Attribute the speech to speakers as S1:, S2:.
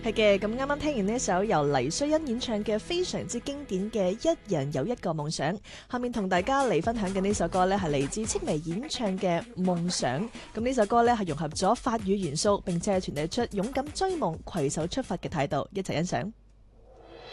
S1: 係嘅，咁啱啱聽完呢首由黎瑞恩演唱嘅非常之經典嘅《一人有一個夢想》，下面同大家嚟分享嘅呢首歌呢係嚟自戚薇演唱嘅《夢想》。咁呢首歌呢係融合咗法語元素，並且係傳遞出勇敢追夢、攜手出發嘅態度，一齊欣賞。